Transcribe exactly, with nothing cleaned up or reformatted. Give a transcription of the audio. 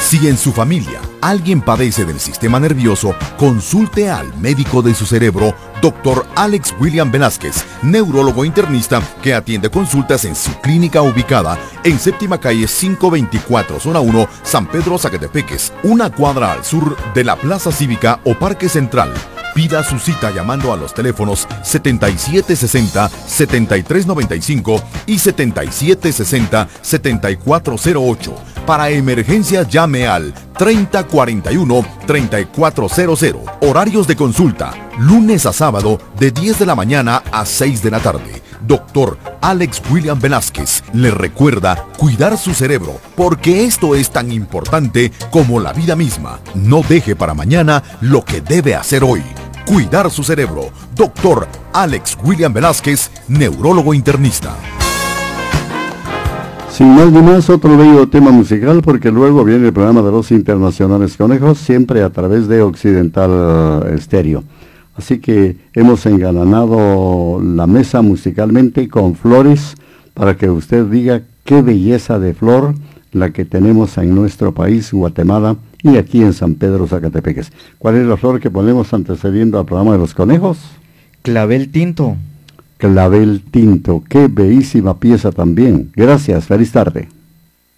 Si en su familia alguien padece del sistema nervioso, consulte al médico de su cerebro, doctor Alex William Velázquez, neurólogo internista que atiende consultas en su clínica ubicada en séptima calle quinientos veinticuatro, zona uno, San Pedro Zacatepeques, una cuadra al sur de la Plaza Cívica o Parque Central. Pida su cita llamando a los teléfonos setenta y siete sesenta, setenta y tres noventa y cinco y setenta y siete sesenta, setenta y cuatro cero ocho. Para emergencias llame al treinta cuarenta y uno, treinta y cuatro cero cero. Horarios de consulta, lunes a sábado de diez de la mañana a seis de la tarde. Doctor Alex William Velázquez le recuerda cuidar su cerebro, porque esto es tan importante como la vida misma. No deje para mañana lo que debe hacer hoy. Cuidar su cerebro. Doctor Alex William Velázquez, neurólogo internista. Sin más ni más, otro bello tema musical, porque luego viene el programa de los Internacionales Conejos, siempre a través de Occidental Estéreo. Así que hemos engalanado la mesa musicalmente con flores, para que usted diga qué belleza de flor la que tenemos en nuestro país, Guatemala, y aquí en San Pedro Zacatepeques. ¿Cuál es la flor que ponemos antecediendo al programa de los conejos? Clavel tinto. Clavel tinto, qué bellísima pieza también. Gracias, feliz tarde.